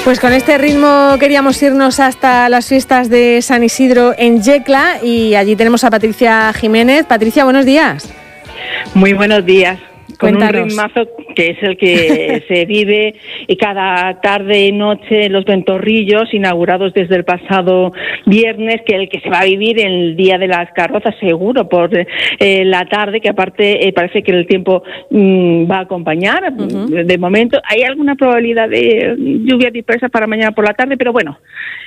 Pues con este ritmo queríamos irnos hasta las fiestas de San Isidro en Yecla y allí tenemos a Patricia Jiménez. Patricia, buenos días. Muy buenos días. Cuéntanos. Con un ritmazo que es el que se vive cada tarde y noche en los Ventorrillos, inaugurados desde el pasado viernes, que el que se va a vivir el día de las carrozas, seguro, por la tarde, que aparte parece que el tiempo va a acompañar. Uh-huh. De momento, hay alguna probabilidad de lluvia dispersa para mañana por la tarde, pero bueno.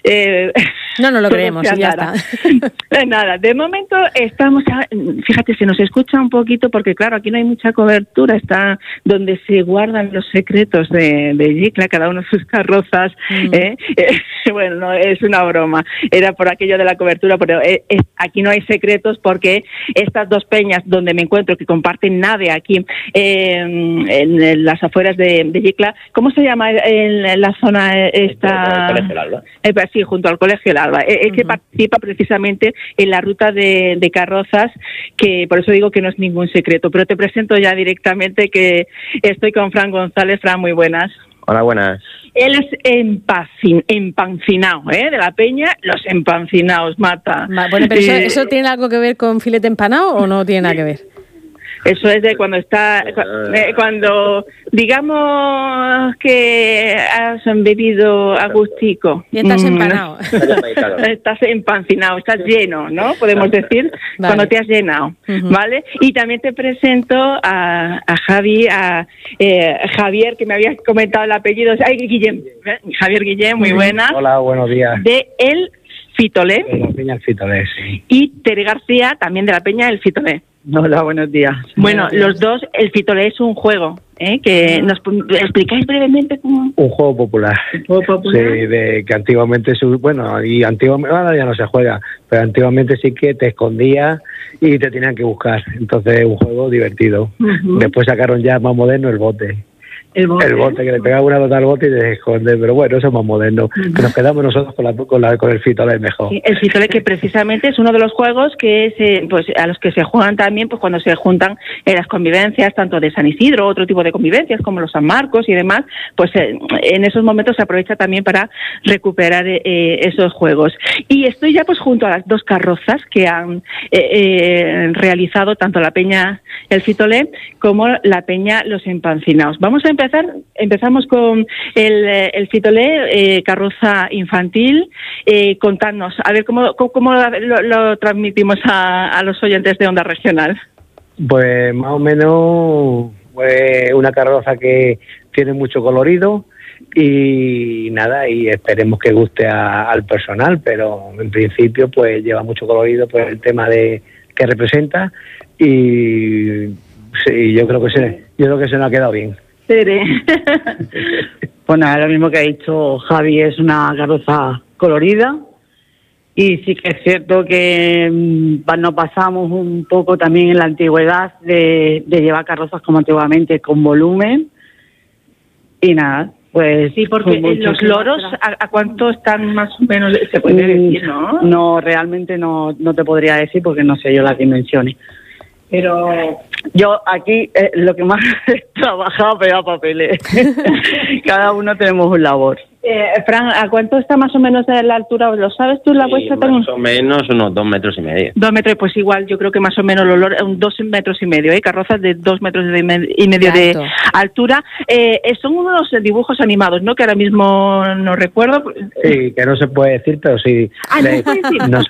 No lo creemos, y ya está. Nada, de momento estamos, fíjate, se nos escucha un poquito porque claro, aquí no hay mucha cobertura, está donde se guardan los secretos de Yecla, cada uno de sus carrozas. Bueno, no, es una broma, era por aquello de la cobertura, pero aquí no hay secretos porque estas dos peñas donde me encuentro, que comparten nave aquí en las afueras de Yecla, ¿cómo se llama en la zona esta? El Colegio El Alba. Sí, junto al Colegio El Alba. Es que participa precisamente en la ruta de carrozas, que por eso digo que no es ningún secreto, pero te presento ya directamente que estoy con Fran González. Fran, muy buenas. Hola, buenas. Él es empancinado, de la peña, los empancinados, Marta. Bueno, pero ¿eso tiene algo que ver con filete empanado o no tiene nada que ver? Eso es de cuando está, cuando digamos que has bebido agustico. Y estás empanado. Estás empancinado, estás lleno, ¿no? Podemos decir, vale. Cuando te has llenado, uh-huh. ¿Vale? Y también te presento a Javier, que me habías comentado el apellido. Guillem. Javier Guillem, muy buena. Hola, buenos días. De El Fitolé. De la Peña El Fitolé, sí. Y Tere García, también de la Peña El Fitolé. Hola, buenos días. Bueno, los dos, el Fitolé es un juego, que nos explicáis brevemente cómo. Un juego popular. ¿Un juego popular? Sí, que antiguamente, ahora ya no se juega, pero antiguamente sí que te escondías y te tenían que buscar. Entonces, un juego divertido. Uh-huh. Después sacaron ya más moderno el bote. El bote, que le pegaba una nota al bote y te esconde, pero bueno, eso es más moderno. Uh-huh. Que nos quedamos nosotros con el Fitolé mejor. Sí, el Fitolé, que precisamente es uno de los juegos que pues a los que se juegan también pues cuando se juntan las convivencias, tanto de San Isidro, otro tipo de convivencias como los San Marcos y demás, pues en esos momentos se aprovecha también para recuperar esos juegos. Y estoy ya pues junto a las dos carrozas que han realizado tanto la Peña El Fitolé como la Peña Los Empancinados. Empezamos con el Fitolé, carroza infantil. Contadnos, a ver cómo lo transmitimos a los oyentes de Onda Regional. Pues más o menos una carroza que tiene mucho colorido y nada, y esperemos que guste al personal, pero en principio pues lleva mucho colorido por el tema de que representa y sí, yo creo que se nos ha quedado bien. Bueno, es lo mismo que ha dicho Javi, es una carroza colorida y sí que es cierto que nos pasamos un poco también en la antigüedad de llevar carrozas como antiguamente con volumen y nada, pues sí, porque los loros ¿a cuánto están más o menos? Se puede decir, ¿no? No, realmente no te podría decir porque no sé yo las dimensiones. Pero yo aquí lo que más he trabajado pegar papeles. Cada uno tenemos un labor. Fran, ¿a cuánto está más o menos la altura? ¿Lo sabes tú la vuestra? Más o menos unos 2,5 metros. 2 metros, pues igual, yo creo que más o menos 2,5 metros, carrozas de 2,5 metros de altura. Son unos dibujos animados, ¿no? Que ahora mismo no recuerdo. Sí, que no se puede decir, pero sí. No se puede decir. No se